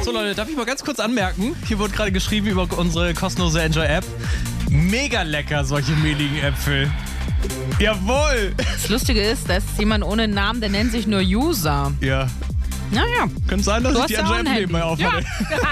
So Leute, darf ich mal ganz kurz anmerken? Hier wurde gerade geschrieben über unsere kostenlose Enjoy-App. Mega lecker, solche mehligen Äpfel. Jawohl! Das Lustige ist, da ist jemand ohne Namen, der nennt sich nur User. Ja. Naja. Könnte sein, dass Du ich hast die ja auch ein Enjoy-App nebenbei Handy. aufhatte. Ja.